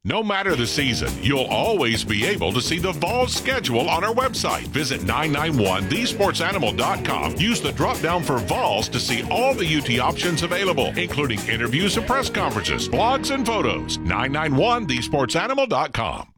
No matter the season, you'll always be able to see the Vols schedule on our website. Visit 991thesportsanimal.com. Use the drop-down for Vols to see all the UT options available, including interviews and press conferences, blogs, and photos. 991thesportsanimal.com.